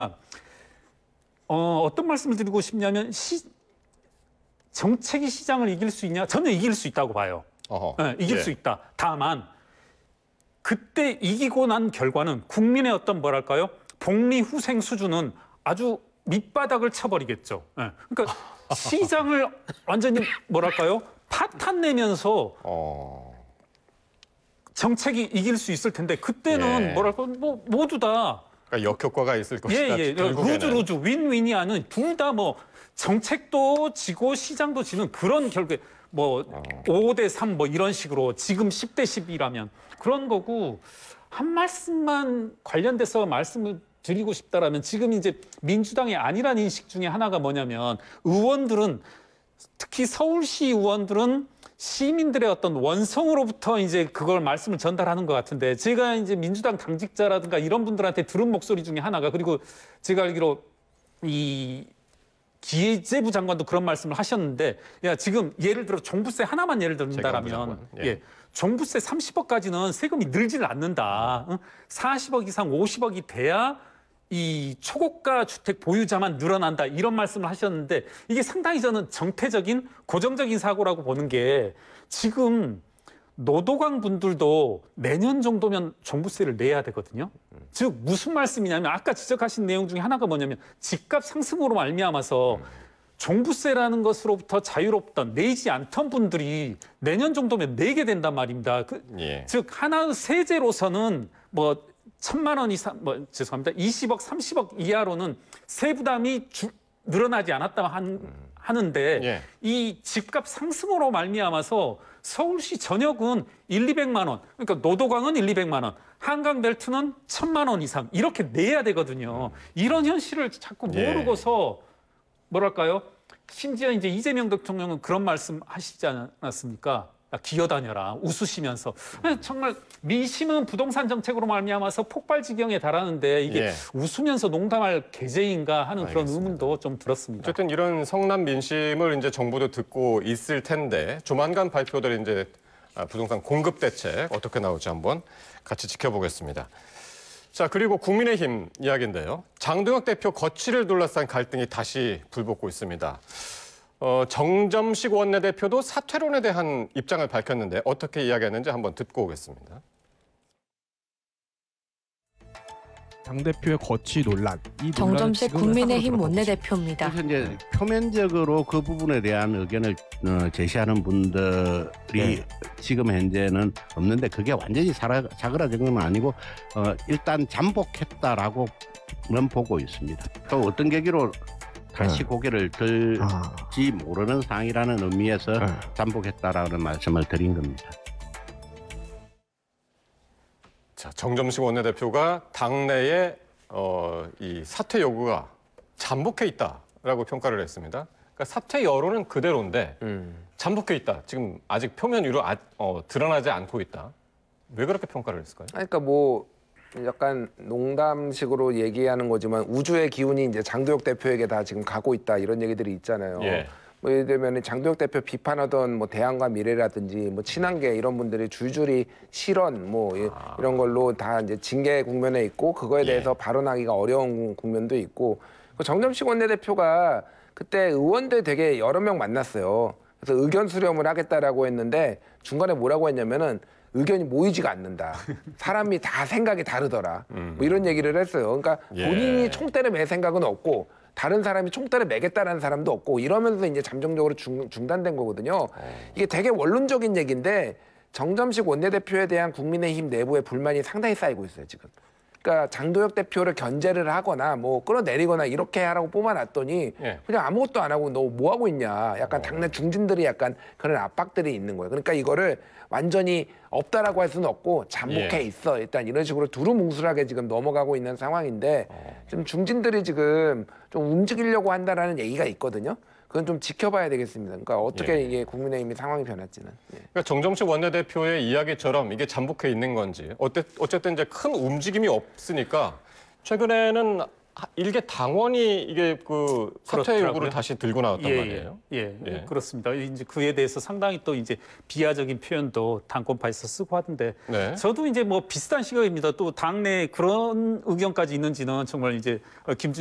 어떤 말씀을 드리고 싶냐면 정책이 시장을 이길 수 있냐? 저는 이길 수 있다고 봐요. 이길 수 있다. 다만 그때 이기고 난 결과는 국민의 어떤 뭐랄까요? 복리후생 수준은 아주 밑바닥을 쳐버리겠죠. 그러니까 시장을 완전히 뭐랄까요? 파탄 내면서 정책이 이길 수 있을 텐데 그때는 뭐랄까 뭐 모두 다 그러니까 역효과가 있을 것이다. 루즈 윈윈이 아닌 둘 다 뭐 정책도 지고 시장도 지는 그런 결과 뭐 5대 3 뭐 이런 식으로 지금 10대 10이라면 그런 거고 한 말씀만 관련돼서 말씀을 드리고 싶다라면 지금 이제 민주당이 아니란 인식 중에 하나가 뭐냐면 의원들은 특히 서울시 의원들은 시민들의 어떤 원성으로부터 이제 그걸 말씀을 전달하는 것 같은데 제가 이제 민주당 당직자라든가 이런 분들한테 들은 목소리 중에 하나가 그리고 제가 알기로 이 기재부 장관도 그런 말씀을 하셨는데 야 지금 예를 들어 종부세 하나만 예를 든다라면 종부세 30억까지는 세금이 늘질 않는다. 40억 이상 50억이 돼야 이 초고가 주택 보유자만 늘어난다 이런 말씀을 하셨는데 이게 상당히 저는 정태적인 고정적인 사고라고 보는 게 지금 노도강 분들도 내년 정도면 종부세를 내야 되거든요. 즉 무슨 말씀이냐면 아까 지적하신 내용 중에 하나가 뭐냐면 집값 상승으로 말미암아서 종부세라는 것으로부터 자유롭던 내지 않던 분들이 내년 정도면 내게 된단 말입니다. 즉 하나의 세제로서는 뭐 1,000만 원 이상, 죄송합니다. 20억, 30억 이하로는 세부담이 늘어나지 않았다면 하는데 이 집값 상승으로 말미암아서 서울시 전역은 200만 원, 그러니까 노도강은 200만 원, 한강벨트는 1,000만 원 이상 이렇게 내야 되거든요. 이런 현실을 자꾸 모르고서 뭐랄까요? 심지어 이제 이재명 대통령은 그런 말씀 하시지 않았습니까? 기어다녀라 웃으시면서 정말 민심은 부동산 정책으로 말미암아서 폭발 지경에 달하는데 이게 웃으면서 농담할 계제인가 하는 그런 의문도 좀 들었습니다. 어쨌든 이런 성남 민심을 이제 정부도 듣고 있을 텐데 조만간 발표될 이제 부동산 공급 대책 어떻게 나올지 한번 같이 지켜보겠습니다. 자, 그리고 국민의힘 이야기인데요. 장동혁 대표 거취를 둘러싼 갈등이 다시 불붙고 있습니다. 정점식 원내대표도 사퇴론에 대한 입장을 밝혔는데 어떻게 이야기했는지 한번 듣고 오겠습니다. 당대표의 거취 논란. 정점식 국민의힘 원내대표입니다. 그래서 이제 표면적으로 그 부분에 대한 의견을 제시하는 분들이 지금 현재는 없는데 그게 완전히 사그라진 건 아니고 일단 잠복했다라고는 보고 있습니다. 또 어떤 계기로 다시 고개를 들지 모르는 상황이라는 의미에서 잠복했다라는 말씀을 드린 겁니다. 자, 정점식 원내대표가 당내에 이 사퇴 요구가 잠복해 있다라고 평가를 했습니다. 그러니까 사퇴 여론은 그대로인데 잠복해 있다. 지금 아직 표면 위로 드러나지 않고 있다. 왜 그렇게 평가를 했을까요? 그러니까 뭐 약간 농담식으로 얘기하는 거지만 우주의 기운이 이제 장도혁 대표에게 다 지금 가고 있다 이런 얘기들이 있잖아요. 뭐 예를 들면 장도혁 대표 비판하던 뭐 대안과 미래라든지 뭐 친한계 이런 분들이 줄줄이 실언 뭐 이런 걸로 다 이제 징계 국면에 있고 그거에 대해서 발언하기가 어려운 국면도 있고 정점식 원내대표가 그때 의원들 되게 여러 명 만났어요. 그래서 의견 수렴을 하겠다라고 했는데 중간에 뭐라고 했냐면은 의견이 모이지가 않는다. 사람이 다 생각이 다르더라. 뭐 이런 얘기를 했어요. 그러니까 본인이 총대를 맬 생각은 없고 다른 사람이 총대를 매겠다라는 사람도 없고 이러면서 이제 잠정적으로 중단된 거거든요. 이게 되게 원론적인 얘기인데 정점식 원내대표에 대한 국민의힘 내부의 불만이 상당히 쌓이고 있어요, 지금. 그러니까 장도혁 대표를 견제를 하거나 뭐 끌어내리거나 이렇게 하라고 뽑아놨더니 그냥 아무것도 안 하고 너 뭐 하고 있냐. 약간 당내 중진들이 약간 그런 압박들이 있는 거예요. 그러니까 이거를 완전히 없다라고 할 수는 없고 잠복해 있어. 일단 이런 식으로 두루뭉술하게 지금 넘어가고 있는 상황인데 좀 중진들이 지금 좀 움직이려고 한다라는 얘기가 있거든요. 그건 좀 지켜봐야 되겠습니다. 그러니까 어떻게 이게 국민의힘이 상황이 변할지는. 그러니까 정점식 원내대표의 이야기처럼 이게 잠복해 있는 건지 어쨌든 이제 큰 움직임이 없으니까 최근에는 일개 당원이 이게 그 사퇴 요구를 그렇더라고요. 다시 들고 나왔단 말이에요. 예, 그렇습니다. 이제 그에 대해서 상당히 또 이제 비하적인 표현도 당권파에서 쓰고 하던데 네. 저도 이제 뭐 비슷한 시각입니다. 또 당내 그런 의견까지 있는지는 정말 이제 김